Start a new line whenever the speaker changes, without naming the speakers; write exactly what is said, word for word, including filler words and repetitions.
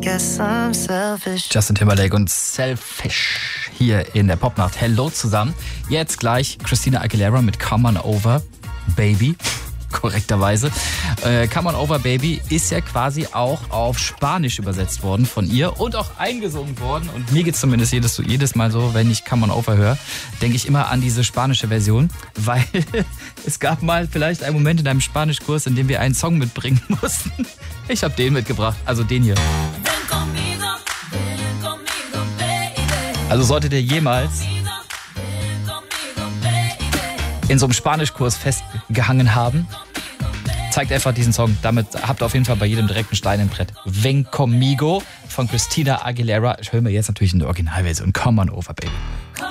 guess I'm selfish.
Justin Timberlake und Selfish hier in der Popnacht. Hello zusammen. Jetzt gleich Christina Aguilera mit Come On Over, Baby. Korrekterweise. Äh, Come On Over Baby ist ja quasi auch auf Spanisch übersetzt worden von ihr und auch eingesungen worden. Und mir geht's zumindest jedes, jedes Mal so, wenn ich Come On Over höre, denke ich immer an diese spanische Version, weil es gab mal vielleicht einen Moment in einem Spanischkurs, in dem wir einen Song mitbringen mussten. Ich habe den mitgebracht, also den hier. Also solltet ihr jemals in so einem Spanischkurs festgehangen haben, zeigt einfach diesen Song. Damit habt ihr auf jeden Fall bei jedem direkten Stein im Brett. Ven Conmigo von Christina Aguilera. Ich höre mir jetzt natürlich in der Originalversion. Come On Over, Baby.